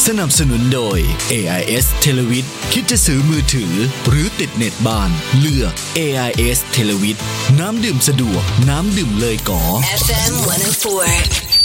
สนับสนุนโดย AIS Televid คิดจะซื้อมือถือหรือติดเน็ตบ้านเลือก AIS Televid น้ำดื่มสะดวกน้ำดื่มเลยก๋อ FM 104